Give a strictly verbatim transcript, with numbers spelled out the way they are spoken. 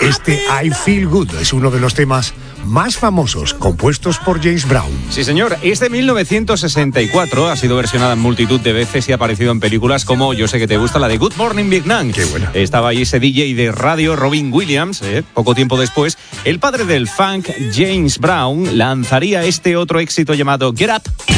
Este I Feel Good es uno de los temas más famosos compuestos por James Brown. Sí, señor. Es de mil novecientos sesenta y cuatro. Ha sido versionada en multitud de veces y ha aparecido en películas como Yo sé que te gusta, la de Good Morning Vietnam. Qué buena. Estaba ahí ese D J de radio, Robin Williams. ¿eh? Poco tiempo después, el padre del funk, James Brown, lanzaría este otro éxito llamado Get Up.